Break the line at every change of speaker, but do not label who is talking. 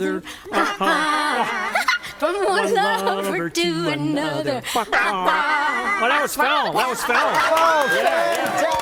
another.
From one lover to another.
Well, that was Phil.
Oh,
Yeah.